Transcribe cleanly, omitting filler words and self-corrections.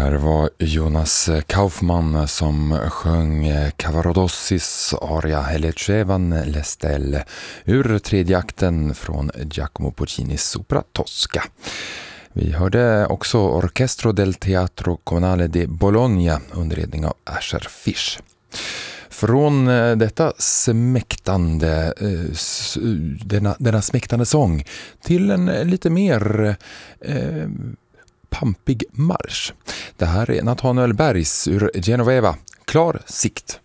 Där var Jonas Kaufmann som sjöng Cavaradossis aria Helechevan Lestel ur tredje akten från Giacomo Puccinis opera Tosca. Vi hörde också Orchestro del Teatro Comunale di Bologna under ledning av Asher Fish. Från detta smäktande, denna smäktande sång till en lite mer pampig marsch. Det här är Nathanael Bergs ur Genoveva, Klar sikt.